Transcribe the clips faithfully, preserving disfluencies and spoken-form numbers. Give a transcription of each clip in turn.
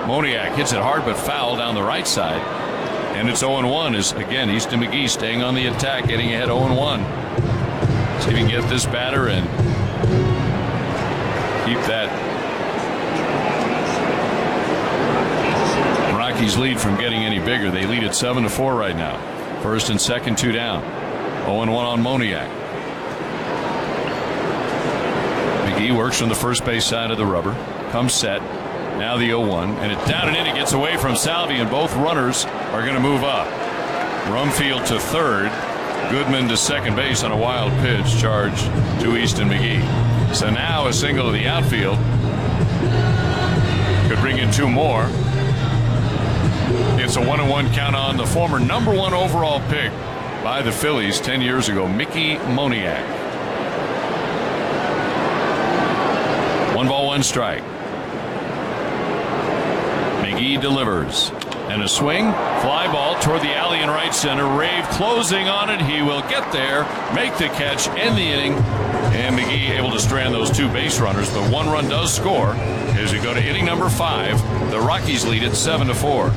Moniak hits it hard but foul down the right side. And it's oh and one as, again, Easton McGee staying on the attack, getting ahead oh and one. See if he can get this batter and keep that Rockies lead from getting any bigger. They lead at seven to four right now. First and second, two down. oh and one on Moniak. McGee works from the first base side of the rubber. Comes set. Now the oh one. And it's down and in. It gets away from Salvi, and both runners are going to move up. Rumfield to third. Goodman to second base on a wild pitch charge to Easton McGee. So now a single to the outfield. Could bring in two more. It's a one and one count on the former number one overall pick by the Phillies ten years ago, Mickey Moniak. One ball, one strike. McGee delivers. And a swing. Fly ball toward the alley in right center. Rave closing on it. He will get there, make the catch, end the inning. And McGee able to strand those two base runners, but one run does score as we go to inning number five. The Rockies lead at seven to four.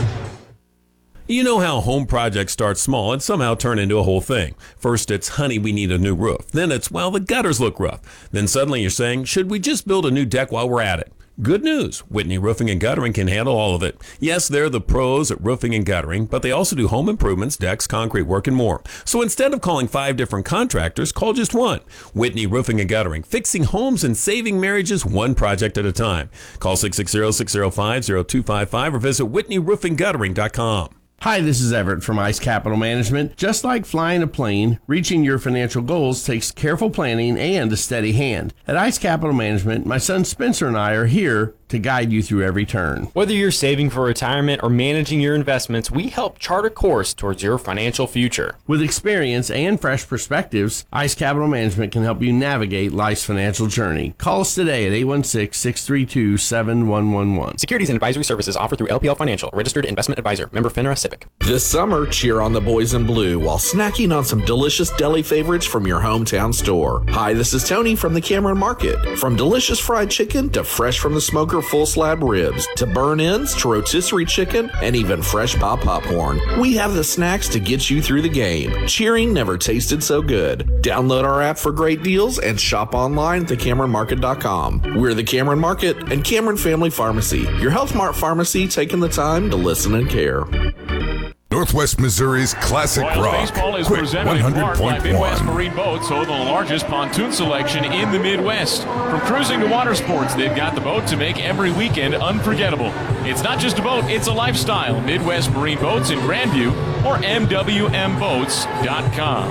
You know how home projects start small and somehow turn into a whole thing. First it's, honey, we need a new roof. Then it's, well, the gutters look rough. Then suddenly you're saying, should we just build a new deck while we're at it? Good news. Whitney Roofing and Guttering can handle all of it. Yes, they're the pros at roofing and guttering, but they also do home improvements, decks, concrete work, and more. So instead of calling five different contractors, call just one. Whitney Roofing and Guttering, fixing homes and saving marriages one project at a time. Call six six zero, six zero five, zero two five five or visit whitney roofing guttering dot com. Hi, this is Everett from Ice Capital Management. Just like flying a plane, reaching your financial goals takes careful planning and a steady hand. At Ice Capital Management, my son Spencer and I are here to guide you through every turn. Whether you're saving for retirement or managing your investments, we help chart a course towards your financial future. With experience and fresh perspectives, Ice Capital Management can help you navigate life's financial journey. Call us today at eight one six, six three two, seven one one one. Securities and advisory services offered through L P L Financial, registered investment advisor, member FINRA SIPC. This summer, cheer on the boys in blue while snacking on some delicious deli favorites from your hometown store. Hi, this is Tony from the Cameron Market. From delicious fried chicken to fresh from the smoker full slab ribs to burn-ins to rotisserie chicken and even fresh pop popcorn, we have the snacks to get you through the game. Cheering never tasted so good. Download our app for great deals and shop online at the cameron market dot com. We're the Cameron Market and Cameron Family Pharmacy, your Health Mart pharmacy taking the time to listen and care. Northwest Missouri's classic Royals rock. Baseball is Quick presented one in hundred part by point Midwest one. Marine Boats, so the largest pontoon selection in the Midwest. From cruising to water sports, they've got the boat to make every weekend unforgettable. It's not just a boat, it's a lifestyle. Midwest Marine Boats in Grandview or m w m boats dot com.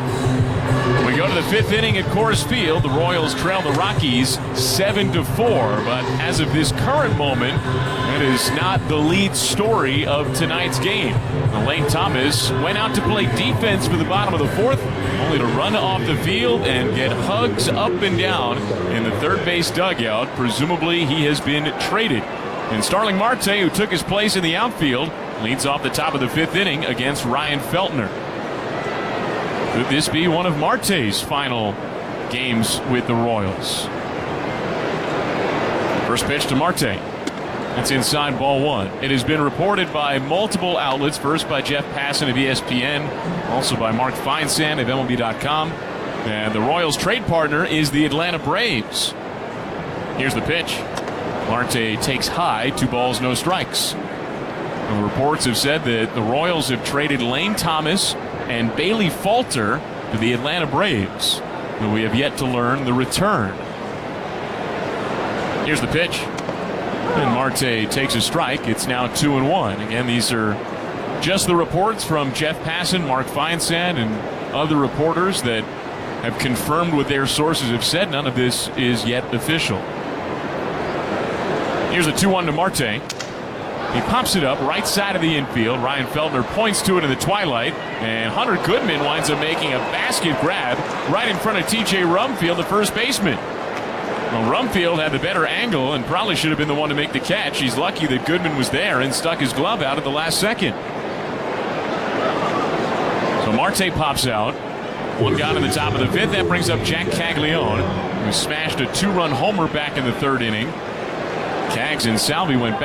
We go to the fifth inning at Coors Field. The Royals trail the Rockies seven to four, but as of this current moment, that is not the lead story of tonight's game. Lane Thomas went out to play defense for the bottom of the fourth, only to run off the field and get hugs up and down in the third base dugout. Presumably he has been traded. And Starling Marte, who took his place in the outfield, leads off the top of the fifth inning against Ryan Feltner. Could this be one of Marte's final games with the Royals? First pitch to Marte. It's inside, ball one. It has been reported by multiple outlets, first by Jeff Passan of E S P N, also by Mark Feinsand of M L B dot com. And the Royals' trade partner is the Atlanta Braves. Here's the pitch. Marte takes high, two balls, no strikes. And the reports have said that the Royals have traded Lane Thomas and Bailey Falter to the Atlanta Braves. But we have yet to learn the return. Here's the pitch. And Marte takes a strike. It's now two and one. Again, these are just the reports from Jeff Passan, Mark Feinsand, and other reporters that have confirmed what their sources have said. None of this is yet official. Here's a two one to Marte. He pops it up right side of the infield. Ryan Feltner points to it in the twilight, and Hunter Goodman winds up making a basket grab right in front of T J Rumfield, the first baseman. Well, Rumfield had the better angle and probably should have been the one to make the catch. He's lucky that Goodman was there and stuck his glove out at the last second. So Marte pops out. One down in the top of the fifth. That brings up Jack Caglione, who smashed a two-run homer back in the third inning. Cags and Salvi went back.